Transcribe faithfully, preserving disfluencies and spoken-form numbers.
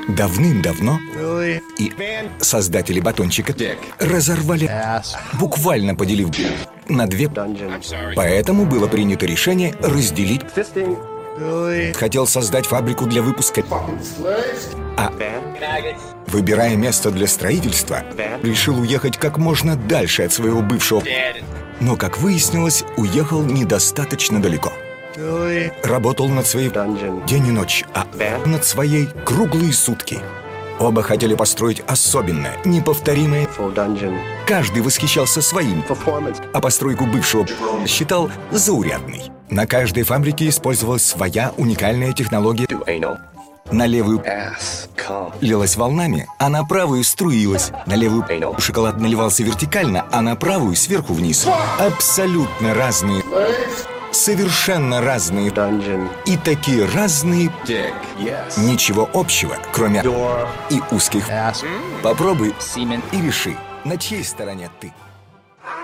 Давным-давно и создатели батончика разорвали, буквально поделив на две. Поэтому было принято решение разделить. Хотел создать фабрику для выпуска, а, выбирая место для строительства, решил уехать как можно дальше от своего бывшего. Но, как выяснилось, уехал недостаточно далеко. Работал над своей день и ночь, а над своей круглые сутки. Оба хотели построить особенное, неповторимое. Каждый восхищался своим, а постройку бывшего считал заурядной. На каждой фабрике использовалась своя уникальная технология. На левую лилась волнами, а на правую струилась. На левую шоколад наливался вертикально, а на правую сверху вниз. Абсолютно разные, совершенно разные и такие разные. Ничего общего, кроме и узких. Попробуй и реши, на чьей стороне ты.